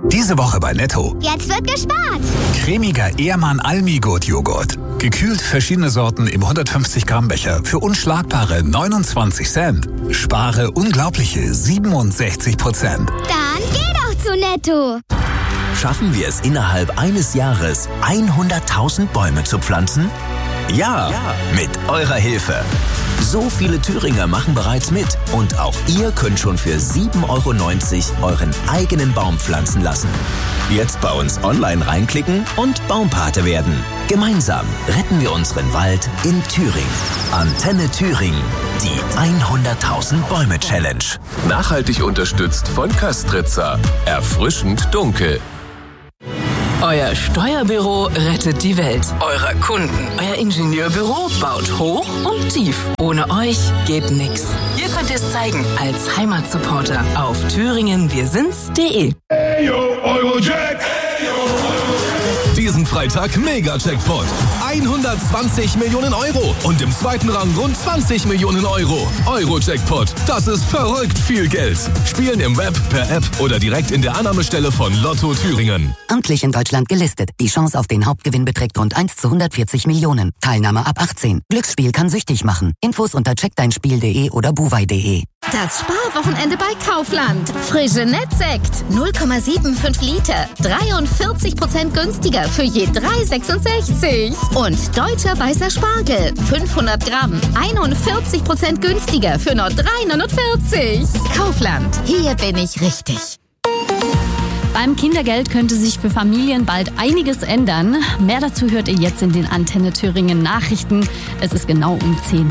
Diese Woche bei Netto. Jetzt wird gespart. Cremiger Ehrmann Almigurt-Joghurt. Gekühlt verschiedene Sorten im 150 Gramm Becher für unschlagbare 29 Cent. Spare unglaubliche 67%. Dann geh doch zu Netto. Schaffen wir es innerhalb eines Jahres, 100.000 Bäume zu pflanzen? Ja, mit eurer Hilfe. So viele Thüringer machen bereits mit und auch ihr könnt schon für 7,90 € euren eigenen Baum pflanzen lassen. Jetzt bei uns online reinklicken und Baumpate werden. Gemeinsam retten wir unseren Wald in Thüringen. Antenne Thüringen, die 100.000 Bäume Challenge. Nachhaltig unterstützt von Köstritzer. Erfrischend dunkel. Euer Steuerbüro rettet die Welt. Eurer Kunden. Euer Ingenieurbüro baut hoch und tief. Ohne euch geht nix. Ihr könnt es zeigen als Heimatsupporter auf thüringenwirsinds.de. Eyo, Eurojack! Diesen Freitag Mega-Jackpot. 120 Millionen Euro und im zweiten Rang rund 20 Millionen Euro. Euro-Jackpot, das ist verrückt viel Geld. Spielen im Web, per App oder direkt in der Annahmestelle von Lotto Thüringen. Amtlich in Deutschland gelistet. Die Chance auf den Hauptgewinn beträgt rund 1 zu 140 Millionen. Teilnahme ab 18. Glücksspiel kann süchtig machen. Infos unter checkdeinspiel.de oder buwei.de. Das Sparwochenende bei Kaufland. Frische Nettsekt. 0,75 Liter. 43% günstiger für je 3,66. Und deutscher weißer Spargel. 500 Gramm. 41% günstiger für nur 3,49. Kaufland. Hier bin ich richtig. Beim Kindergeld könnte sich für Familien bald einiges ändern. Mehr dazu hört ihr jetzt in den Antenne Thüringen Nachrichten. Es ist genau um 10.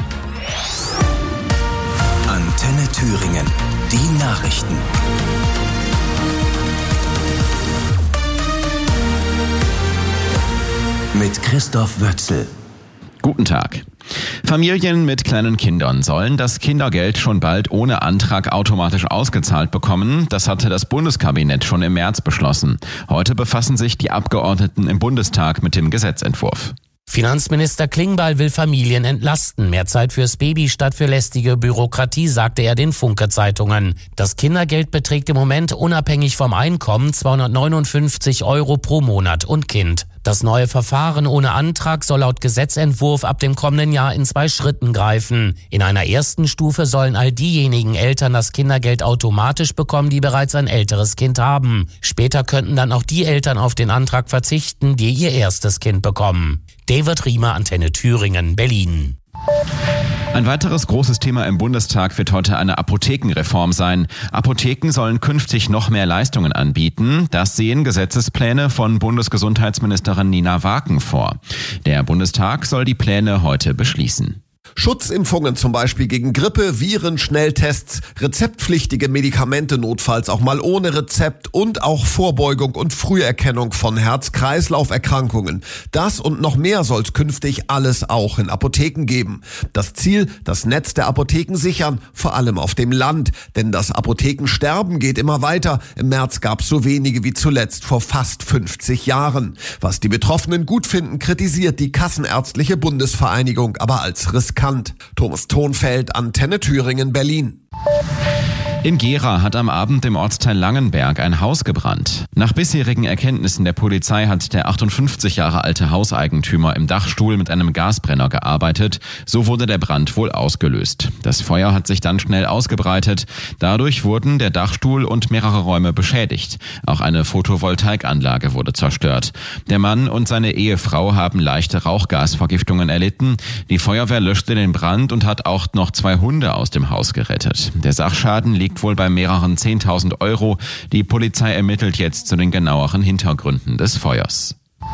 Antenne Thüringen, die Nachrichten. Mit Christoph Wötzel. Guten Tag. Familien mit kleinen Kindern sollen das Kindergeld schon bald ohne Antrag automatisch ausgezahlt bekommen. Das hatte das Bundeskabinett schon im März beschlossen. Heute befassen sich die Abgeordneten im Bundestag mit dem Gesetzentwurf. Finanzminister Klingbeil will Familien entlasten. Mehr Zeit fürs Baby statt für lästige Bürokratie, sagte er den Funke-Zeitungen. Das Kindergeld beträgt im Moment unabhängig vom Einkommen 259 € pro Monat und Kind. Das neue Verfahren ohne Antrag soll laut Gesetzentwurf ab dem kommenden Jahr in 2 Schritten greifen. In einer ersten Stufe sollen all diejenigen Eltern das Kindergeld automatisch bekommen, die bereits ein älteres Kind haben. Später könnten dann auch die Eltern auf den Antrag verzichten, die ihr erstes Kind bekommen. David Riemer, Antenne Thüringen, Berlin. Ein weiteres großes Thema im Bundestag wird heute eine Apothekenreform sein. Apotheken sollen künftig noch mehr Leistungen anbieten. Das sehen Gesetzespläne von Bundesgesundheitsministerin Nina Waken vor. Der Bundestag soll die Pläne heute beschließen. Schutzimpfungen zum Beispiel gegen Grippe, Viren, Schnelltests, rezeptpflichtige Medikamente, notfalls auch mal ohne Rezept und auch Vorbeugung und Früherkennung von Herz-Kreislauf-Erkrankungen. Das und noch mehr soll es künftig alles auch in Apotheken geben. Das Ziel, das Netz der Apotheken sichern, vor allem auf dem Land. Denn das Apothekensterben geht immer weiter. Im März gab es so wenige wie zuletzt vor fast 50 Jahren. Was die Betroffenen gut finden, kritisiert die Kassenärztliche Bundesvereinigung aber als riskant. Thomas Thonfeld, Antenne Thüringen, Berlin. In Gera hat am Abend im Ortsteil Langenberg ein Haus gebrannt. Nach bisherigen Erkenntnissen der Polizei hat der 58 Jahre alte Hauseigentümer im Dachstuhl mit einem Gasbrenner gearbeitet. So wurde der Brand wohl ausgelöst. Das Feuer hat sich dann schnell ausgebreitet. Dadurch wurden der Dachstuhl und mehrere Räume beschädigt. Auch eine Photovoltaikanlage wurde zerstört. Der Mann und seine Ehefrau haben leichte Rauchgasvergiftungen erlitten. Die Feuerwehr löschte den Brand und hat auch noch 2 Hunde aus dem Haus gerettet. Der Sachschaden liegt wohl bei mehreren 10.000 €. Die Polizei ermittelt jetzt zu den genaueren Hintergründen des Feuers.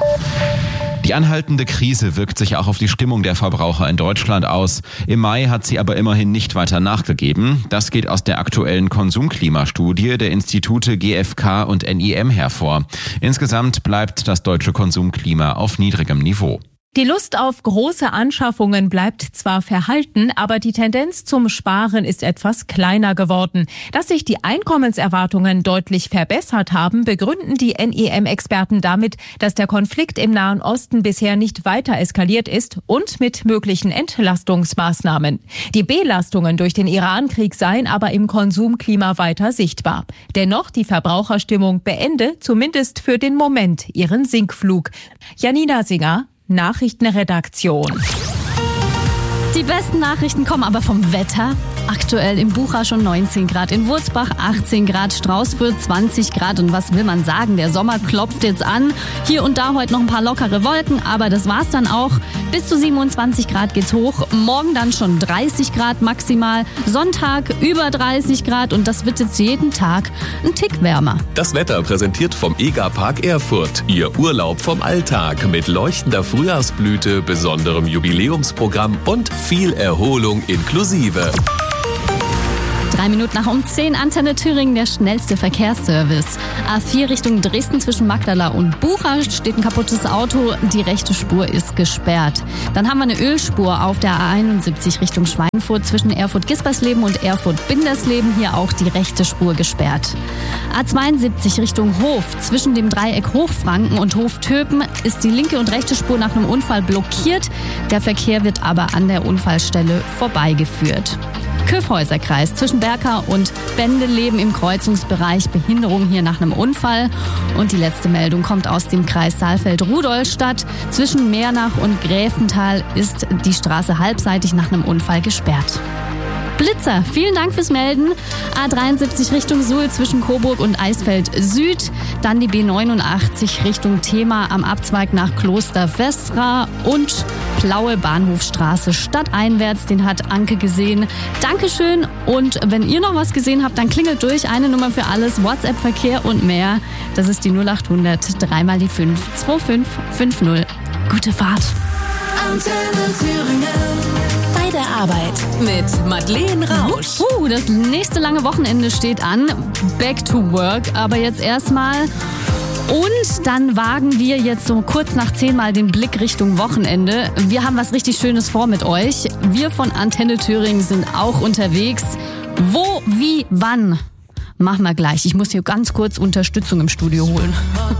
Die anhaltende Krise wirkt sich auch auf die Stimmung der Verbraucher in Deutschland aus. Im Mai hat sie aber immerhin nicht weiter nachgegeben. Das geht aus der aktuellen Konsumklimastudie der Institute GfK und NIM hervor. Insgesamt bleibt das deutsche Konsumklima auf niedrigem Niveau. Die Lust auf große Anschaffungen bleibt zwar verhalten, aber die Tendenz zum Sparen ist etwas kleiner geworden. Dass sich die Einkommenserwartungen deutlich verbessert haben, begründen die NEM-Experten damit, dass der Konflikt im Nahen Osten bisher nicht weiter eskaliert ist und mit möglichen Entlastungsmaßnahmen. Die Belastungen durch den Iran-Krieg seien aber im Konsumklima weiter sichtbar. Dennoch, die Verbraucherstimmung beende zumindest für den Moment ihren Sinkflug. Janina Singer, Nachrichtenredaktion. Die besten Nachrichten kommen aber vom Wetter. Aktuell im Bucha schon 19 Grad, in Wurzbach 18 Grad, Straußfürth 20 Grad. Und was will man sagen, der Sommer klopft jetzt an. Hier und da heute noch ein paar lockere Wolken, aber das war's dann auch. Bis zu 27 Grad geht's hoch. Morgen dann schon 30 Grad maximal. Sonntag über 30 Grad und das wird jetzt jeden Tag ein Tick wärmer. Das Wetter präsentiert vom EGA-Park Erfurt. Ihr Urlaub vom Alltag mit leuchtender Frühjahrsblüte, besonderem Jubiläumsprogramm und viel Erholung inklusive. 3 Minuten nach 10, Antenne Thüringen, der schnellste Verkehrsservice. A4 Richtung Dresden zwischen Magdala und Bucha steht ein kaputtes Auto, die rechte Spur ist gesperrt. Dann haben wir eine Ölspur auf der A71 Richtung Schweinfurt zwischen Erfurt-Gispersleben und Erfurt-Bindersleben, hier auch die rechte Spur gesperrt. A72 Richtung Hof zwischen dem Dreieck Hochfranken und Hoftöpen ist die linke und rechte Spur nach einem Unfall blockiert. Der Verkehr wird aber an der Unfallstelle vorbeigeführt. Kyffhäuserkreis zwischen Berka und Bendeleben im Kreuzungsbereich, Behinderung hier nach einem Unfall. Und die letzte Meldung kommt aus dem Kreis Saalfeld-Rudolstadt. Zwischen Meernach und Gräfenthal ist die Straße halbseitig nach einem Unfall gesperrt. Blitzer, vielen Dank fürs Melden. A73 Richtung Suhl zwischen Coburg und Eisfeld Süd. Dann die B89 Richtung Thema am Abzweig nach Kloster Vestra und Plaue Bahnhofstraße stadteinwärts. Den hat Anke gesehen. Dankeschön. Und wenn ihr noch was gesehen habt, dann klingelt durch. Eine Nummer für alles, WhatsApp-Verkehr und mehr. Das ist die 0800 3 mal die 5 2550. Gute Fahrt. Antenne Thüringen. Bei der Arbeit mit Madeleine Rausch. Das nächste lange Wochenende steht an. Back to work. Aber jetzt erstmal. Und dann wagen wir jetzt so kurz nach 10 mal den Blick Richtung Wochenende. Wir haben was richtig Schönes vor mit euch. Wir von Antenne Thüringen sind auch unterwegs. Wo, wie, wann? Machen wir gleich. Ich muss hier ganz kurz Unterstützung im Studio holen.